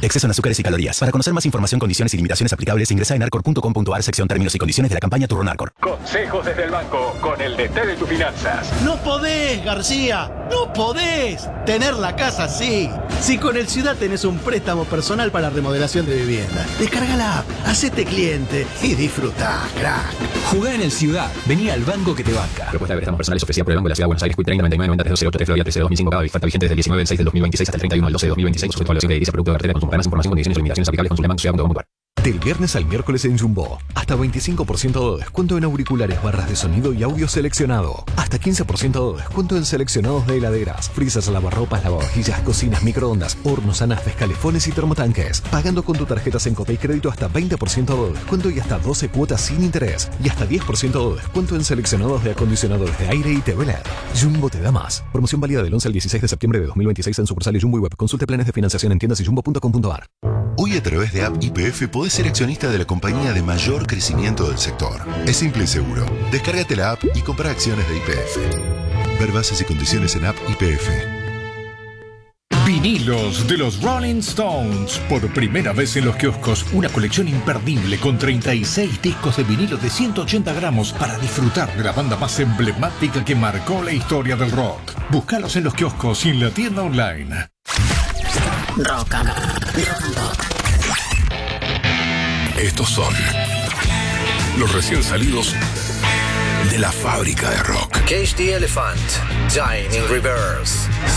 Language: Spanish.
Exceso en azúcares y calorías. Para conocer más información, condiciones y limitaciones aplicables, ingresa en arcor.com.ar, sección términos y condiciones de la campaña Turronarcor. Consejos desde el banco con el DT de tus finanzas. No podés, García. No podés tener la casa así. Si con el Ciudad tenés un préstamo personal para remodelación de vivienda, descarga la app, hacete cliente y disfrutá, crack. Jugá en el Ciudad. Vení al banco que te banca. Propuesta de préstamos personales ofrecida por el Banco de la Ciudad de Buenos Aires. Quick 30 99 90 308 Florida 13 2005 cada oferta vigente desde el 19 del 6 del 2026 hasta el 31 del 12 del 2026. Sujeto a evaluación de producto de cartera. Consulta más información, condiciones y limitaciones aplicables. Consulta banco.com.ar. Del viernes al miércoles en Jumbo, hasta 25% de descuento en auriculares, barras de sonido y audio seleccionado. Hasta 15% de descuento en seleccionados de heladeras, freezers, lavarropas, lavavajillas, cocinas, microondas, hornos, anafes, calefones y termotanques. Pagando con tu tarjeta Sencopay Crédito hasta 20% de descuento y hasta 12 cuotas sin interés. Y hasta 10% de descuento en seleccionados de acondicionadores de aire y TV LED. Jumbo te da más. Promoción válida del 11 al 16 de septiembre de 2026 en sucursales Jumbo y web. Consulte planes de financiación en tiendas y jumbo.com.ar. Hoy a través de App YPF podés ser accionista de la compañía de mayor crecimiento del sector. Es simple y seguro. Descárgate la app y compra acciones de YPF. Ver bases y condiciones en App YPF. Vinilos de los Rolling Stones. Por primera vez en los kioscos, una colección imperdible con 36 discos de vinilo de 180 gramos para disfrutar de la banda más emblemática que marcó la historia del rock. Búscalos en los kioscos y en la tienda online. Rock and Pop. Estos son los recién salidos de la fábrica de rock. Cage the Elephant, Dying in Reverse.